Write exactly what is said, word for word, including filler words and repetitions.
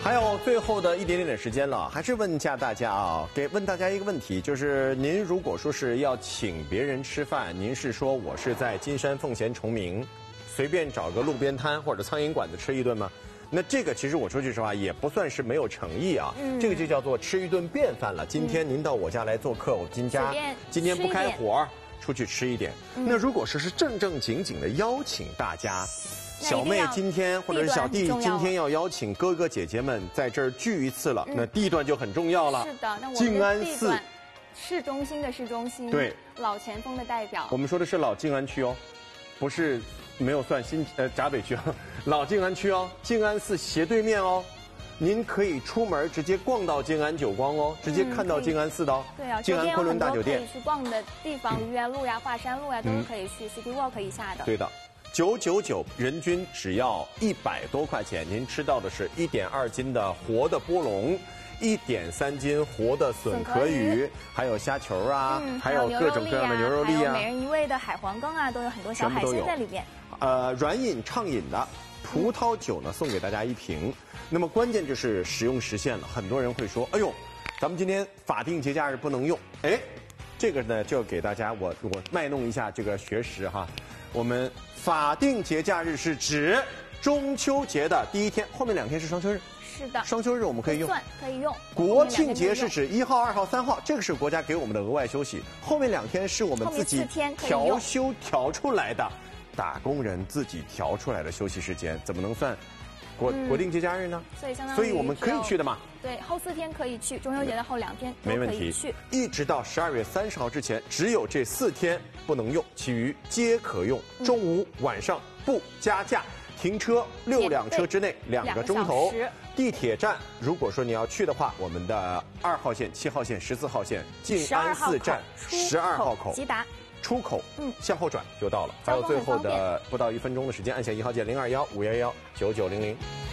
还有最后的一点点的时间了，还是问一下大家啊，给问大家一个问题，就是您如果说是要请别人吃饭，您是说我是在金山奉贤崇明，随便找个路边摊或者苍蝇馆子吃一顿吗？那这个其实我说句实话，也不算是没有诚意啊，嗯、这个就叫做吃一顿便饭了。今天您到我家来做客，我今家今天不开火，出去吃一点。嗯、那如果说是正正经经的邀请大家。小妹今天或者是小弟今天要邀请哥哥姐姐们在这儿聚一次了，那地段就很重要了。 是的，那我静安寺， 市中心的市中心， 对， 老前锋的代表。 我们说的是老静安区哦，不是没有算新呃闸北区哦，老静安区哦，静安寺斜对面哦。您可以出门直接逛到静安久光哦，直接看到静安寺的哦。 对啊， 静安昆仑大酒店可以去逛的地方，愚园路呀、华山路呀，都是可以去 City Walk 一下的。 对的。九九九，人均只要一百多块钱，您吃到的是一点二斤的活的波龙，一点三斤活的笋壳鱼，还有虾球啊，嗯、还有各种各样的牛肉粒啊， 还有美人鱼味的海皇羹啊，都有很多小海鲜在里面。 呃，软饮畅饮的葡萄酒呢，送给大家一瓶。那么关键就是使用时限了，很多人会说，哎呦，咱们今天法定节假日不能用，哎，这个呢就给大家我我卖弄一下这个学识哈，我们。法定节假日是指中秋节的第一天，后面两天是双休日。 是的， 双休日我们可以用， 算可以用。 国庆节是指一号、二号、三号，这个是国家给我们的额外休息。后面两天是我们自己调休调出来的，打工人自己调出来的休息时间，怎么能算国、嗯、国定节假日呢？ 所以相当于， 所以我们可以去的嘛。 对，后四天可以去，中秋节的后两天都可以去。 一直到十二月三十号之前，只有这四天不能用，其余皆可用。中午、晚上不加价，停车六辆车之内两个钟头。地铁站，如果说你要去的话，我们的二号线、七号线、十四号线静安寺站十二号口直达。 出口，嗯，向后转就到了。还有最后的不到一分钟的时间，按下一号键零二幺五幺幺九九零零。